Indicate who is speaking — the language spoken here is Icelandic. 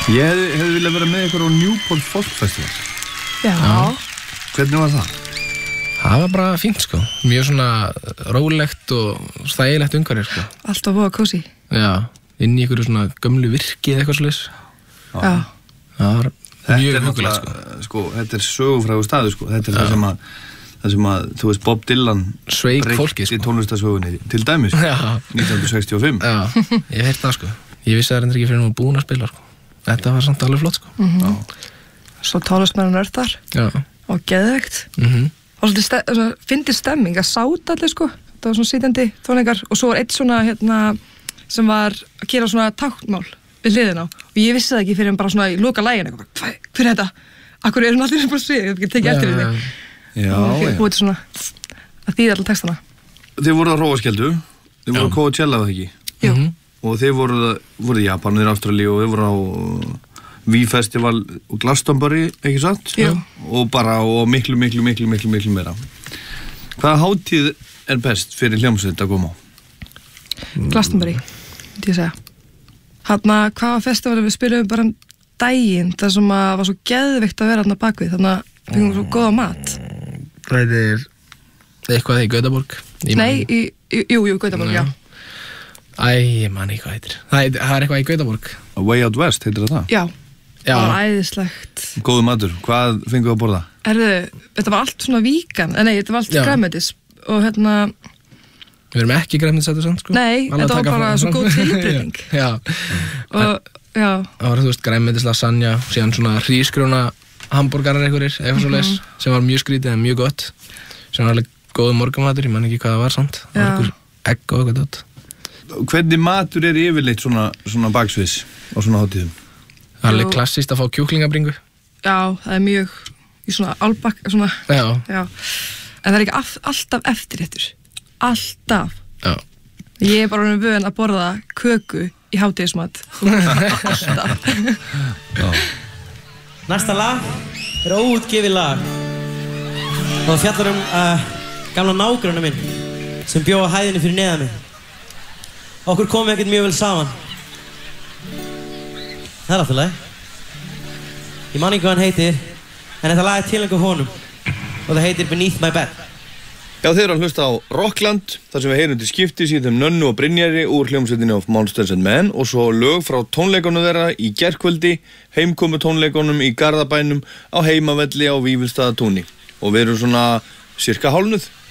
Speaker 1: Ég hefði viljað vera með ykkur á Newport Folk Festival.
Speaker 2: Já.
Speaker 1: Hvernig var það?
Speaker 3: Það var bara fínt sko, mjög svona rólegt og stægilegt umhverfi sko.
Speaker 2: Alltaf voða kósí.
Speaker 3: Já, inn í einhverju svona gömlu virki eða eitthvað svoleiðis.
Speaker 2: Já.
Speaker 3: Það var mjög hugulegt
Speaker 1: sko. Þetta er sögufrægur staður sko, þetta er það sem að, þú veist, Bob Dylan
Speaker 3: sveik fólki sko.
Speaker 1: Í tónlistarsögunni, til dæmis, 1965.
Speaker 3: Já, ég hef heyrt það sko. Ég vissi það reyndar ekki fyrir að búin að spila sko. Þetta var samt alveg flott sko.
Speaker 2: Svo tónlistmenn og nördar.
Speaker 3: Já.
Speaker 2: Og geðveikt. Og svolítið fyndið stemming að sáta allir sko. Það var svona sitjandi tónleikar og svo var eitt svona sem var að gera svona táknmál við hliðina og ég vissi það ekki fyrir en bara svona í loka lægin hver er þetta? Akkur eru allir bara svið, ég hef ekki tekið eftir þetta.
Speaker 1: Já.
Speaker 2: Búið til svona að þýða allir textana.
Speaker 1: Þið voruð á Hróarskeldu, þið voruð á Coachella það ekki?
Speaker 2: Jú.
Speaker 1: Og þið voruð í Japan, þið Ástralíu og þið voruð á V-festival og Glastonbury, ekki satt?
Speaker 2: Jú.
Speaker 1: Og bara og miklu meira. Hvaða hátíð er best fyrir hljómsveit að koma á?
Speaker 2: Glastonbury, myndi ég segja. Hvaða festival við spilum bara daginn, það sem var svo geðveikt að vera bakvið, þannig að við fengum svo góða mat.
Speaker 3: Það er eitthvað í Gautaborg?
Speaker 2: Nei, jú, Gautaborg, já.
Speaker 3: Ég man ekki hvað heitir. Það er eitthvað í Gautaborg.
Speaker 1: Way Out West, heitir það?
Speaker 2: Já. Það var æðislegt.
Speaker 1: Góðu matur, hvað fengum við að borða?
Speaker 2: Þetta var allt svona víkan, þetta var allt grænmetis og
Speaker 3: Við erum ekki grænmetisætur samt sko.
Speaker 2: Nei, þetta var bara svo góð tilbreyting.
Speaker 3: Já. Það var, þú veist, grænmetis lasagna, síðan svona hrísgrjóna hamborgarar eitthvað svoleiðis, sem var mjög skrítið en mjög gott. Sem var alveg góðu morgunmatur, ég man ekki hvað það var samt. Það var eitthvað egg og eitthvað dott.
Speaker 1: Hvernig matur er yfirleitt svona baksviðs á svona hátíðum?
Speaker 3: Það er alveg klassíst að fá kjúklingabringu.
Speaker 2: Já, það er mjög í svona albakk, svona. Já. En það er ekki alltaf eftirréttur. Alltaf.
Speaker 3: Já.
Speaker 2: Ég er bara vön að borða köku í hátíðismat. Alltaf.
Speaker 1: Já.
Speaker 4: Næsta lag er óútgefið lag. Og það fjallar gamla nágranna minn sem bjó á hæðinni fyrir neðan mig. Okkur komum ekkert mjög vel saman. Það er alltaf lag. Ég man ekki hvað hann heitir, en þetta lag er tilhengt á honum og það heitir Beneath My Bed.
Speaker 1: Já, þeir eru að hlusta á Rockland, þar sem við heyrum til skiptis í þeim Nönnu og Brynjari úr hljómsveitinni of Monsters and Men og svo lög frá tónleikunum þeirra í gærkvöldi, heimkomu tónleikunum í Garðabænum á heimavelli á Vífilsstaðatúni. Og við erum svona cirka hálfnuð.